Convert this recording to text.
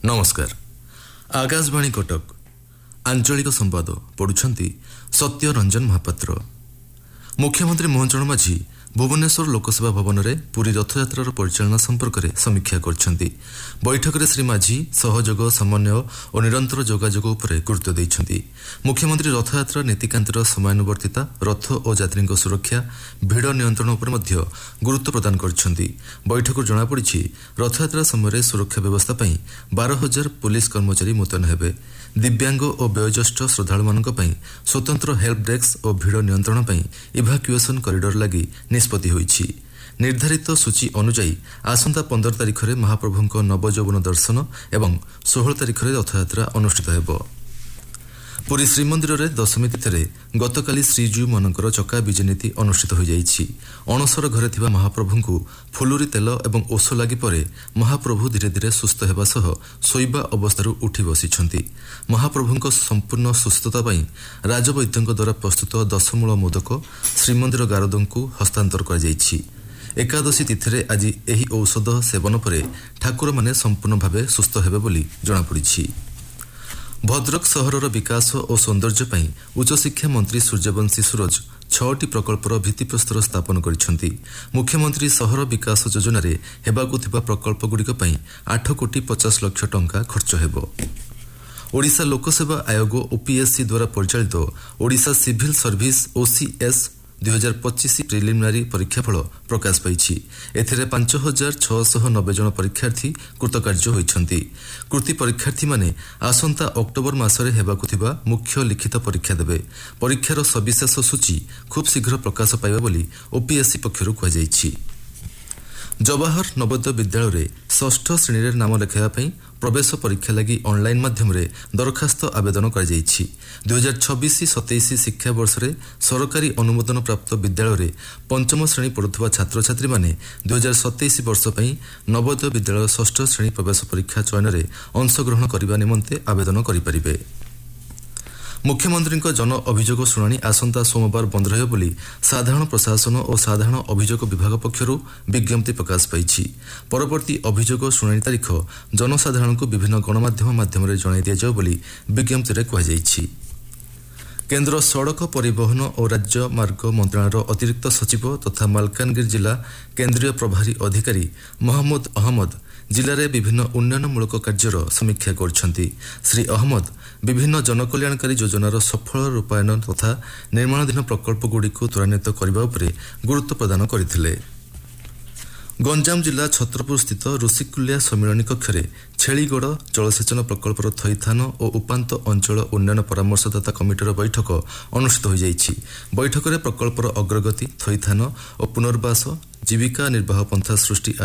नमस्कार। आकाशवाणी कटक आंचलिक संवाद पढ़ुछंती सत्य रंजन महापात्र। मुख्यमंत्री मोहन चरण माझी भुवनेश्वर लोकसभा भवन में पुरी रथयात्रार परिचालना संपर्क में समीक्षा करछंती। बैठक में श्री माझी सहयोग समन्वय और निरंतर जोगाजोग उपरे गुरुत्व देइछंती। मुख्यमंत्री रथयात्रा नीतिकांतिर समयानुवर्तिता, रथ और यात्री सुरक्षा, भिड़ नियंत्रण उपर मध्य गुरुत्व प्रदान करछंती। बैठक जनापड़ी रथयात्रा समय सुरक्षा व्यवस्था पई 12,000 पुलिस कर्मचारी मुतयन हेबे। दिव्यांग और वयोज्येष्ठ श्रद्धालु मानक पई स्वतंत्र हेल्प डेस्क और भिड़ नियंत्रण पई इभाक्युएसन कॉरिडोर लगी निष्पत्ति होईछि। निर्धारित सूची अनुଯାयी आसंता 15 तारिख में महाप्रभुଙ୍କ नवयौवन दर्शन एवं 16 तारिख में रथयात्रा अनुष्ठित हेबो। पुरी श्रीमंदिर में दशमी तिथि गतकाली श्रीजीउ मानकर चका विजय नीति अनुष्ठित हो जाइछि। अणसर घरे थिबा महाप्रभु को फुलुरी तेल एवं ओष लगी परे महाप्रभु धीरे धीरे सुस्थ हेबा सह शोइबा अवस्थारू उठी बसिछंती। महाप्रभुଙ୍କ संपूर्ण सुस्थता पई राजवैद्यଙ୍କ द्वारा प्रस्तुत 10 मूल मोदक श्रीमंदिर गारदଙ୍କୁ हस्तांतर कर जाइछि। एकादशी तिथि आज एही औषध सेवन परे ठाकुर माने संपूर्ण भावे सुस्थ हेबे बोली जनापड़ी। भद्रक सहरर विकास और सौंदर्य पई उच्च शिक्षा मंत्री सूर्यवंशी सूरज 6टी प्रकल्पर भित्तिप्रस्तर स्थापन करिसेंती। मुख्यमंत्री सहर विकास योजना रे हेबाकु थिबा प्रकल्पगुड़िक पई 8 कोटी 50 लाख टंका खर्च हेबो। ओडिशा लोकसेवा आयोग ओपीएससी द्वारा परिचालित Odisha civil service OCS 2025 preliminary परीक्षाफल प्रकाश पाइछि। एथिरे 5,690 जन परीक्षार्थी कृतकार्य होइछंती। कृति परीक्षार्थी माने आसंता अक्टोबर मासरे हेबाकु थिबा मुख्य लिखित परीक्षा देबे। परीक्षार सविशेष सूची खूब शीघ्र प्रकाश पाइबा बोली ओपीएससी पक्षरु कहा जाइछि। जवाहर नवोदय विद्यालय रे 6ठ श्रेणी नाम लेखाइबा पई प्रवेश परीक्षा लगी ऑनलाइन माध्यम रे दरखास्त आवेदन कर जाइछि। 2026-27 शिक्षा वर्ष रे सरकारी अनुमोदन प्राप्त विद्यालय रे 5म श्रेणी पढ़ुवा छात्र छात्री माने 2027 वर्ष पई नवोदय विद्यालय 6ठ श्रेणी प्रवेश परीक्षा चयन रे अंशग्रहण करबा निमंते आवेदन करि परिबे। मुख्यमंत्री जन अभियोग शुणाणी आसंता सोमवार बंद रहिब बोली साधारण प्रशासन और साधारण अभियोग विभाग पक्षरु विज्ञप्ति प्रकाश पाइछि। परवर्ती अभियोग शुणाणी तारीख जनसाधारण को विभिन्न गणमाध्यम माध्यम रे जणाई दिया जाउ बोली विज्ञप्ति रे कहा जाइछि। केन्द्र सड़क परिवहन और राज्य मार्ग मंत्रालयर अतिरिक्त सचिव तथा मालकानगिरी जिला केन्द्रीय प्रभारी अधिकारी महमूद अहमद जिले में विभिन्न उन्नयनमूलक कार्यर समीक्षा करछंती। श्री अहमद विभिन्न जनकल्याणकारी योजनार सफल रूपायन तथा निर्माणाधीन प्रकल्पगुड़िक त्वरान्वित करने उपरे गुरुत्व प्रदान करथिले। गंजाम जिला छत्रपुर स्थित ऋषिकुलिया सम्मिलनी कक्ष में छेलीगड़ जलसेचन प्रकल्पर थईथान और उपांत अंचल उन्नयन परामर्शदाता कमिटर बैठक अनुष्ठित हो जाइछि। बैठक में प्रकल्पर अग्रगति, थईथान और पुनर्वास, जीविका निर्वाह पंथा सृष्टि